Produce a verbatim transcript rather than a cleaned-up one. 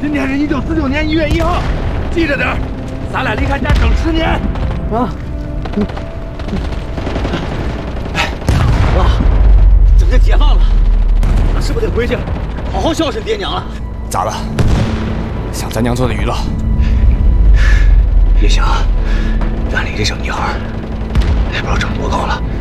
今天是一九四九年一月一号，记着点儿，咱俩离开家整十年。啊！哎，爸，整个解放了，咱是不是得回去，好好孝顺爹娘啊？ 咋了？想咱娘做的娱乐？ 也想，咱离这小女孩，也不知道整多高了。